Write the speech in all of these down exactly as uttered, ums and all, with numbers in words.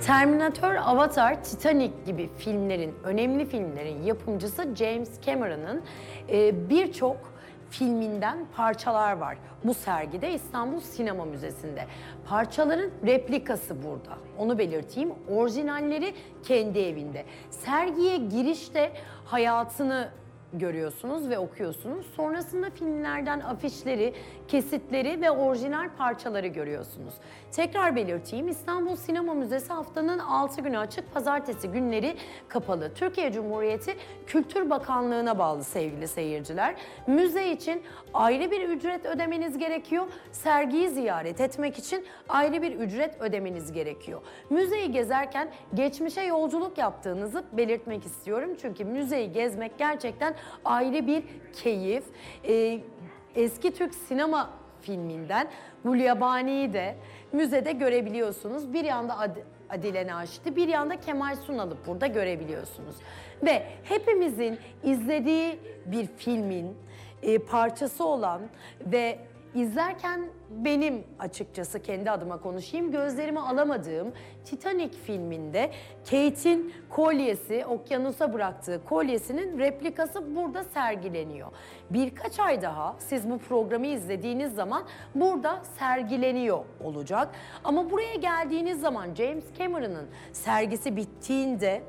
Terminator, Avatar, Titanic gibi filmlerin, önemli filmlerin yapımcısı James Cameron'ın e, birçok filminden parçalar var bu sergide İstanbul Sinema Müzesi'nde. Parçaların replikası burada. Onu belirteyim. Orijinalleri kendi evinde. Sergiye girişte hayatını görüyorsunuz ve okuyorsunuz. Sonrasında filmlerden afişleri, kesitleri ve orijinal parçaları görüyorsunuz. Tekrar belirteyim, İstanbul Sinema Müzesi haftanın altı günü açık, pazartesi günleri kapalı. Türkiye Cumhuriyeti Kültür Bakanlığı'na bağlı sevgili seyirciler. Müze için ayrı bir ücret ödemeniz gerekiyor. Sergiyi ziyaret etmek için ayrı bir ücret ödemeniz gerekiyor. Müzeyi gezerken geçmişe yolculuk yaptığınızı belirtmek istiyorum. Çünkü müzeyi gezmek gerçekten ayrı bir keyif. Ee, eski Türk sinema filminden Gulyabani'yi de müzede görebiliyorsunuz. Bir yanda Ad Adile Naşit'i, bir yanda Kemal Sunal'ı burada görebiliyorsunuz. Ve hepimizin izlediği bir filmin e, parçası olan ve İzlerken benim açıkçası kendi adıma konuşayım, gözlerimi alamadığım Titanic filminde Kate'in kolyesi, okyanusa bıraktığı kolyesinin replikası burada sergileniyor. Birkaç ay daha siz bu programı izlediğiniz zaman burada sergileniyor olacak. Ama buraya geldiğiniz zaman James Cameron'ın sergisi bittiğinde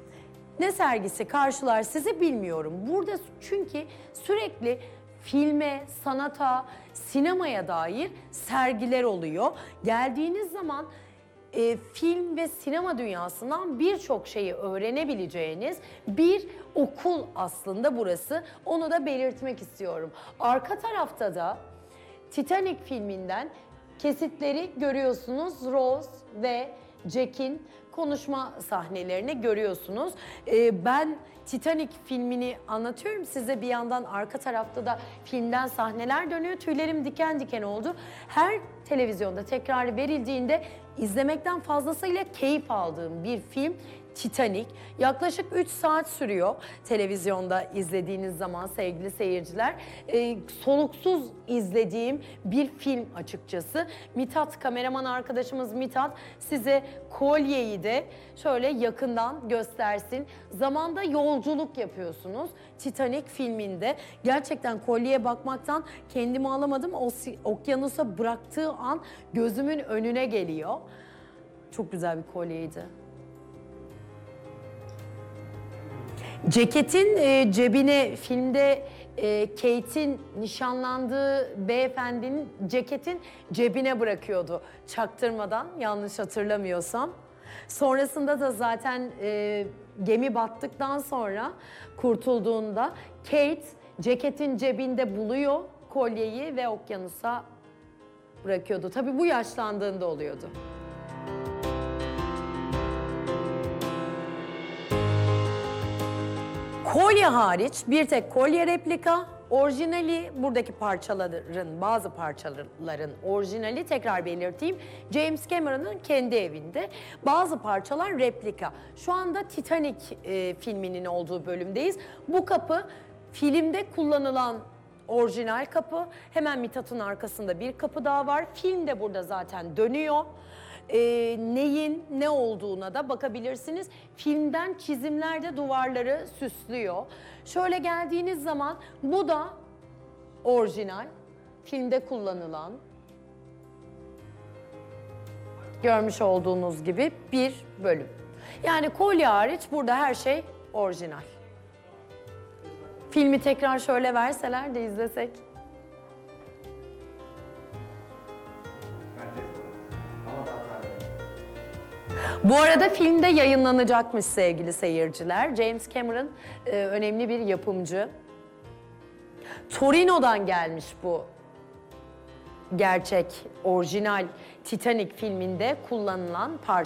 ne sergisi karşılar sizi bilmiyorum. Burada çünkü sürekli filme, sanata, sinemaya dair sergiler oluyor. Geldiğiniz zaman e, film ve sinema dünyasından birçok şeyi öğrenebileceğiniz bir okul aslında burası. Onu da belirtmek istiyorum. Arka tarafta da Titanic filminden kesitleri görüyorsunuz. Rose ve Jack'in konuşma sahnelerini görüyorsunuz. Ee, ben Titanic filmini anlatıyorum size, bir yandan arka tarafta da filmden sahneler dönüyor. Tüylerim diken diken oldu. Her televizyonda tekrarı verildiğinde izlemekten fazlasıyla keyif aldığım bir film Titanic. Yaklaşık üç saat sürüyor televizyonda izlediğiniz zaman sevgili seyirciler. Ee, soluksuz izlediğim bir film açıkçası. Mithat, kameraman arkadaşımız Mithat size kolyeyi de şöyle yakından göstersin. Zamanda yolculuk yapıyorsunuz Titanic filminde. Gerçekten kolyeye bakmaktan kendimi alamadım. O okyanusa bıraktığı an gözümün önüne geliyor. Çok güzel bir kolyeydi. Ceketin e, cebine, filmde e, Kate'in nişanlandığı beyefendinin ceketin cebine bırakıyordu çaktırmadan, yanlış hatırlamıyorsam. Sonrasında da zaten e, gemi battıktan sonra kurtulduğunda Kate ceketin cebinde buluyor kolyeyi ve okyanusa bırakıyordu. Tabii bu yaşlandığında oluyordu. Kolye hariç bir tek kolye replika, orijinali buradaki parçaların, bazı parçaların orijinali, tekrar belirteyim, James Cameron'ın kendi evinde. Bazı parçalar replika. Şu anda Titanic e, filminin olduğu bölümdeyiz. Bu kapı filmde kullanılan orijinal kapı. Hemen Mithat'ın arkasında bir kapı daha var. Film de burada zaten dönüyor. E, neyin ne olduğuna da bakabilirsiniz. Filmden çizimler de duvarları süslüyor. Şöyle geldiğiniz zaman bu da orijinal, filmde kullanılan, görmüş olduğunuz gibi bir bölüm. Yani kolye hariç burada her şey orijinal. Filmi tekrar şöyle verseler de izlesek. Bu arada filmde yayınlanacakmış sevgili seyirciler. James Cameron e, önemli bir yapımcı. Torino'dan gelmiş bu gerçek, orijinal Titanic filminde kullanılan parça.